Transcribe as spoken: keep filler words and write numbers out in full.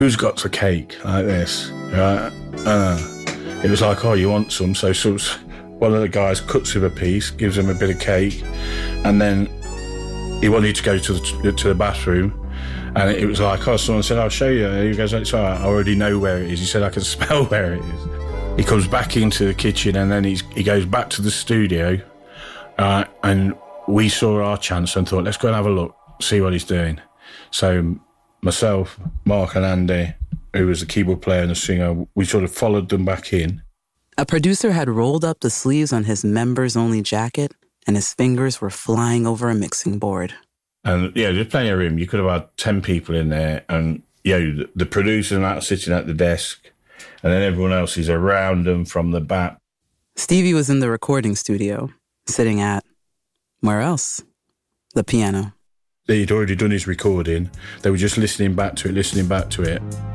who's got a cake like this? Right? Uh, it was like, oh, you want some? So, so one of the guys cuts him a piece, gives him a bit of cake, and then he wanted to go to the, to the bathroom, and it was like, oh, someone said, I'll show you. And he goes, it's all right, I already know where it is. He said, I can smell where it is. He comes back into the kitchen, and then he's, he goes back to the studio, uh, and we saw our chance and thought, let's go and have a look, see what he's doing. So myself, Mark and Andy, who was the keyboard player and the singer, we sort of followed them back in. A producer had rolled up the sleeves on his members-only jacket, and his fingers were flying over a mixing board. And, yeah, there's plenty of room. You could have had ten people in there, and, you know, the, the producer and that are sitting at the desk, and then everyone else is around them from the back. Stevie was in the recording studio, sitting at, where else? The piano. He'd already done his recording. They were just listening back to it, listening back to it.